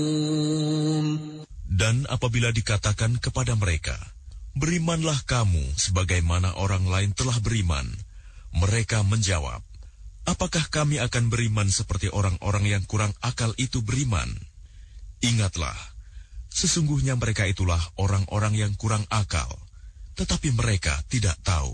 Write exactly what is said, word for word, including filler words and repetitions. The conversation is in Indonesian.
Dan apabila dikatakan kepada mereka, berimanlah kamu sebagaimana orang lain telah beriman, mereka menjawab, apakah kami akan beriman seperti orang-orang yang kurang akal itu beriman? Ingatlah, sesungguhnya mereka itulah orang-orang yang kurang akal, tetapi mereka tidak tahu.